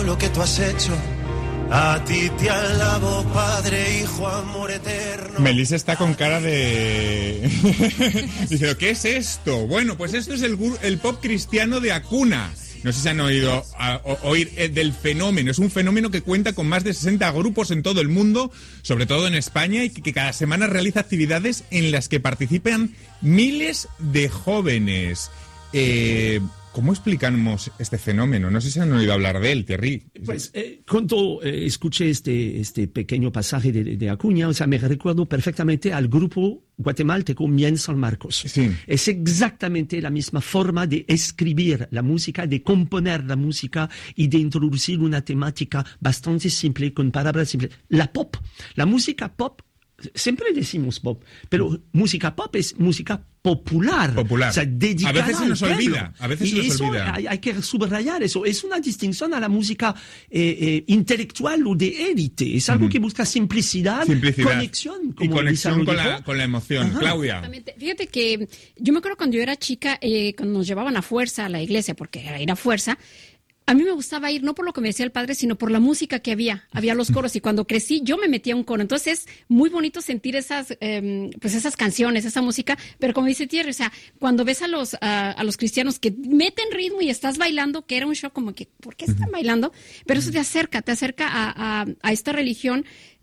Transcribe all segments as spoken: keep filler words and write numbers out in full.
lo que tú has hecho. A ti te alabo, Padre, Hijo, amor eterno. Melissa está con cara de... Dice, ¿qué es esto? Bueno, pues esto es el, el pop cristiano de Acuna. No sé si han oído a, o, oír del fenómeno. Es un fenómeno que cuenta con más de sesenta grupos en todo el mundo, sobre todo en España, y que, que cada semana realiza actividades en las que participan miles de jóvenes. Eh... ¿Cómo explicamos este fenómeno? No sé si han oído hablar de él, Thierry. Pues eh, cuando eh, escuché este, este pequeño pasaje de, de Acuña, o sea, me recuerdo perfectamente al grupo guatemalteco Mien San Marcos. Sí. Es exactamente la misma forma de escribir la música, de componer la música y de introducir una temática bastante simple, con palabras simples. La pop, la música pop, siempre decimos pop, pero mm. música pop es música popular. Popular. O sea, dedicada a veces se nos al olvida. A veces y se nos eso olvida. Hay, hay que subrayar eso. Es una distinción a la música eh, eh, intelectual o de élite. Es algo uh-huh. que busca simplicidad, simplicidad, conexión. Como y conexión con la, con la emoción. Ajá. Claudia. Fíjate que yo me acuerdo cuando yo era chica, eh, cuando nos llevaban a fuerza a la iglesia, porque era ir a fuerza, a mí me gustaba ir, no por lo que me decía el padre, sino por la música que había. Había los coros y cuando crecí yo me metía a un coro. Entonces es muy bonito sentir esas eh, pues esas canciones, esa música. Pero como dice Thierry, o sea, cuando ves a los, a, a los cristianos que meten ritmo y estás bailando, que era un shock como que, ¿por qué están bailando? Pero eso te acerca, te acerca a, a, a esta religión.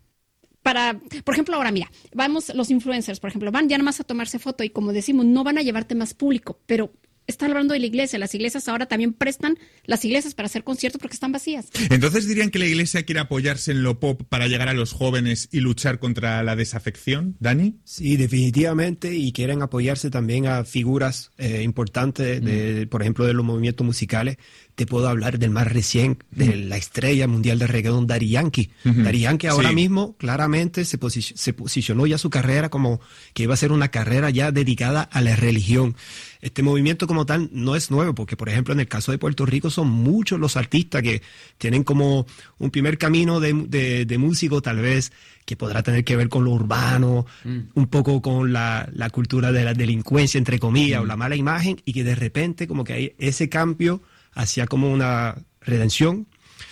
Para, por ejemplo, ahora mira, vamos, los influencers, por ejemplo, van ya nomás a tomarse foto y como decimos, no van a llevarte más público, pero... Está hablando de la iglesia. Las iglesias ahora también prestan las iglesias para hacer conciertos porque están vacías. Entonces, ¿dirían que la iglesia quiere apoyarse en lo pop para llegar a los jóvenes y luchar contra la desafección? ¿Dani? Sí, definitivamente. Y quieren apoyarse también a figuras eh, importantes, de, mm. por ejemplo, de los movimientos musicales. Te puedo hablar del más recién, de la estrella mundial del reggaetón, Daddy Yankee. Uh-huh. Daddy Yankee ahora sí. mismo claramente se, posi- se posicionó ya su carrera como que iba a ser una carrera ya dedicada a la religión. Este movimiento como tal no es nuevo, porque por ejemplo en el caso de Puerto Rico son muchos los artistas que tienen como un primer camino de, de, de músico tal vez que podrá tener que ver con lo urbano, mm. un poco con la, la cultura de la delincuencia, entre comillas, mm. o la mala imagen, y que de repente como que hay ese cambio hacia como una redención,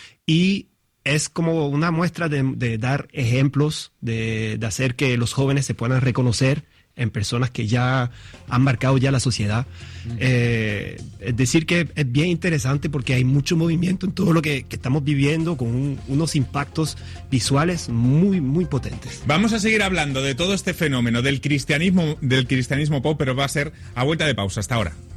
y es como una muestra de, de dar ejemplos, de, de hacer que los jóvenes se puedan reconocer en personas que ya han marcado ya la sociedad. Uh-huh. Eh, es decir que es bien interesante porque hay mucho movimiento en todo lo que, que estamos viviendo, con un, unos impactos visuales muy, muy potentes. Vamos a seguir hablando de todo este fenómeno del cristianismo, del cristianismo pop, pero va a ser a vuelta de pausa. Hasta ahora.